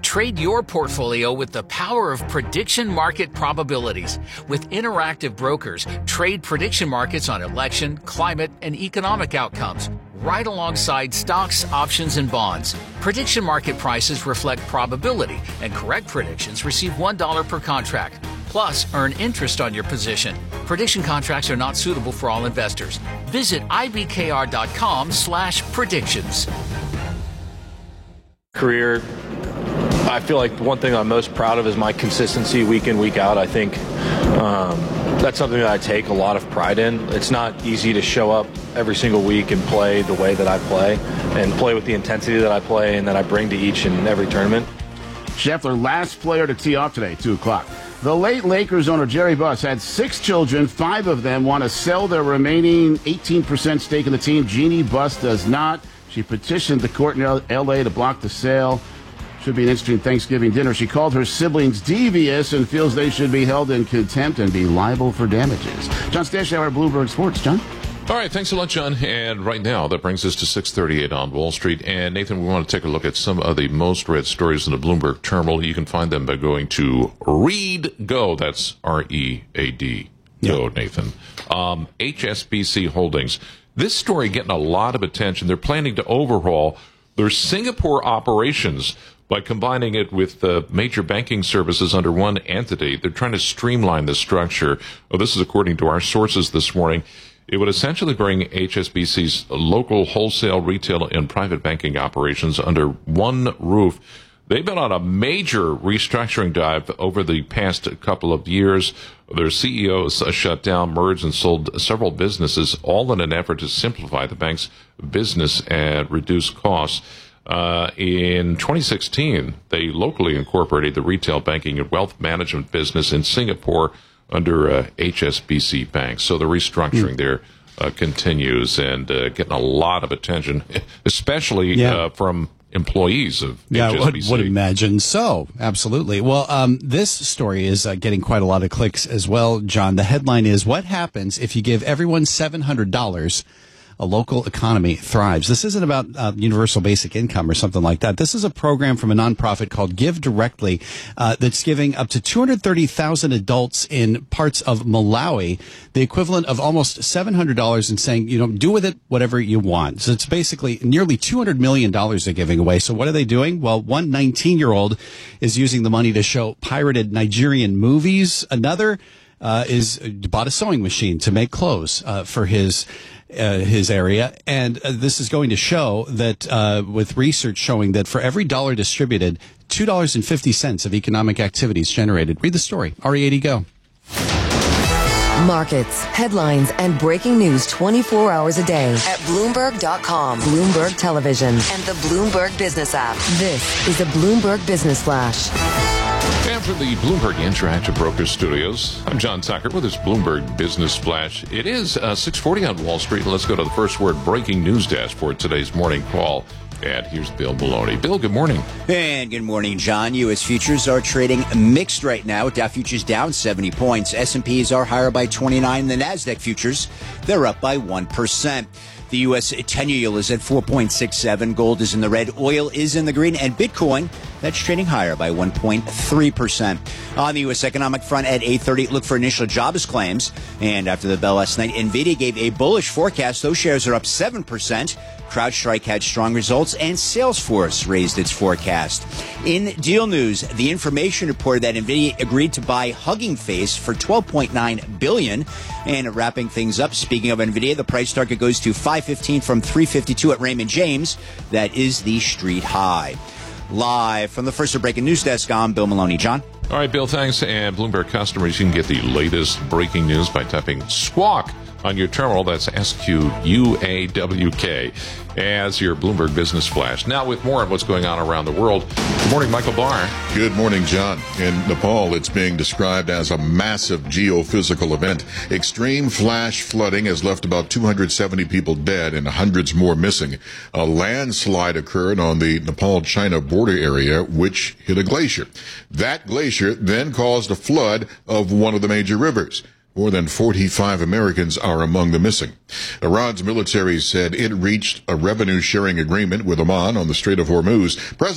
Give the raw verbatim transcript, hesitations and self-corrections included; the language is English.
Trade your portfolio with the power of prediction market probabilities. With Interactive Brokers, trade prediction markets on election, climate, and economic outcomes, right alongside stocks, options, and bonds. Prediction market prices reflect probability, and correct predictions receive one dollar per contract. Plus, earn interest on your position. Prediction contracts are not suitable for all investors. Visit ibkr.com slash predictions. Career, I feel like the one thing I'm most proud of is my consistency week in, week out. I think um, that's something that I take a lot of pride in. It's not easy to show up every single week and play the way that I play and play with the intensity that I play and that I bring to each and every tournament. Scheffler, last player to tee off today, two o'clock. The late Lakers owner Jerry Buss had six children. Five of them want to sell their remaining eighteen percent stake in the team. Jeannie Buss does not. She petitioned the court in L A to block the sale. Should be an interesting Thanksgiving dinner. She called her siblings devious and feels they should be held in contempt and be liable for damages. John Stashower, Bloomberg Sports. John? All right, thanks a lot, John. And right now, that brings us to six thirty-eight on Wall Street. And, Nathan, we want to take a look at some of the most read stories in the Bloomberg terminal. You can find them by going to Read Go. That's R E A D. Go, yep. Nathan. Um, H S B C Holdings. This story getting a lot of attention. They're planning to overhaul their Singapore operations by combining it with uh, major banking services under one entity. They're trying to streamline the structure. Oh, this is according to our sources this morning. It would essentially bring H S B C's local wholesale, retail, and private banking operations under one roof. They've been on a major restructuring dive over the past couple of years. Their C E Os shut down, merged, and sold several businesses, all in an effort to simplify the bank's business and reduce costs. Uh, in twenty sixteen, they locally incorporated the retail banking and wealth management business in Singapore under uh, H S B C Bank. So the restructuring mm. there uh, continues and uh, getting a lot of attention, especially yeah. uh, from employees of yeah, H S B C. Yeah, would, would imagine so. Absolutely. Well, um, this story is uh, getting quite a lot of clicks as well, John. The headline is, what happens if you give everyone seven hundred dollars? A local economy thrives. This isn't about uh, universal basic income or something like that. This is a program from a nonprofit called Give Directly uh, that's giving up to two hundred thirty thousand adults in parts of Malawi the equivalent of almost seven hundred dollars and saying, you know, do with it whatever you want. So it's basically nearly two hundred million dollars they're giving away. So what are they doing? Well, one nineteen-year-old is using the money to show pirated Nigerian movies. Another uh, is bought a sewing machine to make clothes uh, for his Uh, his area, and uh, this is going to show that uh, with research showing that for every dollar distributed, two dollars and fifty cents of economic activity is generated. Read the story. R E A D Go. Markets, headlines, and breaking news twenty-four hours a day at Bloomberg dot com, Bloomberg Television, and the Bloomberg Business app. This is a Bloomberg Business Flash. And from the Bloomberg Interactive Brokers Studios, I'm John Tucker with this Bloomberg Business Flash. It is uh, six forty on Wall Street, and let's go to the first word breaking news desk for today's morning call. And here's Bill Maloney. Bill, good morning. And good morning, John. U S futures are trading mixed right now. Dow futures down seventy points. S and P's are higher by twenty-nine. The NASDAQ futures, they're up by one percent. The U S ten-year yield is at four point six seven. Gold is in the red. Oil is in the green. And Bitcoin, that's trading higher by one point three percent. On the U S economic front at eight thirty, look for initial jobs claims. And after the bell last night, NVIDIA gave a bullish forecast. Those shares are up seven percent. CrowdStrike had strong results, and Salesforce raised its forecast. In deal news, the information reported that NVIDIA agreed to buy Hugging Face for twelve point nine billion dollars. And wrapping things up, speaking of NVIDIA, the price target goes to five fifteen from three fifty-two at Raymond James. That is the street high. Live from the First Breaking News Desk, I'm Bill Maloney. John? All right, Bill, thanks. And Bloomberg customers, you can get the latest breaking news by typing squawk on your terminal. That's S Q U A W K as your Bloomberg Business Flash. Now with more on what's going on around the world. Good morning, Michael Barr. Good morning, John. In Nepal, it's being described as a massive geophysical event. Extreme flash flooding has left about two hundred seventy people dead and hundreds more missing. A landslide occurred on the Nepal-China border area, which hit a glacier. That glacier then caused a flood of one of the major rivers. More than forty-five Americans are among the missing. Iran's military said it reached a revenue-sharing agreement with Oman on the Strait of Hormuz. President